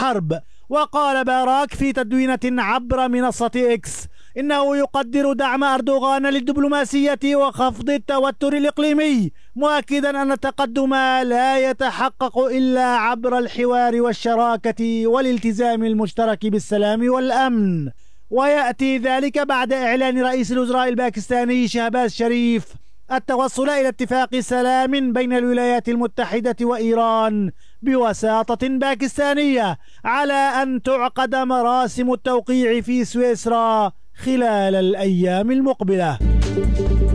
الحرب. وقال باراك في تدوينة عبر منصة إكس إنه يقدر دعم أردوغان للدبلوماسية وخفض التوتر الإقليمي، مؤكدا أن التقدم لا يتحقق إلا عبر الحوار والشراكة والالتزام المشترك بالسلام والأمن. ويأتي ذلك بعد إعلان رئيس الوزراء الباكستاني شهباز شريف التوصل إلى اتفاق سلام بين الولايات المتحدة وإيران بوساطة باكستانية على أن تعقد مراسم التوقيع في سويسرا خلال الأيام المقبلة.